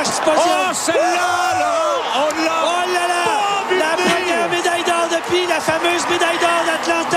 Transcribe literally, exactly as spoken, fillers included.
c'est pas Oh, celle-là, là, on l'a. Oh là là! Oh, La première médaille d'or depuis la fameuse médaille d'or d'Atlanta.